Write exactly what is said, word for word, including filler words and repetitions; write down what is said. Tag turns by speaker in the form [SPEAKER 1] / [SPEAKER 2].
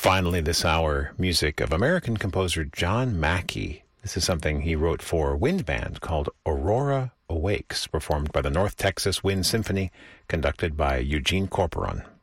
[SPEAKER 1] Finally, this hour, music of American composer John Mackey. This is something he wrote for a wind band called Aurora Awakes, performed by the North Texas Wind Symphony, conducted by Eugene Corporon.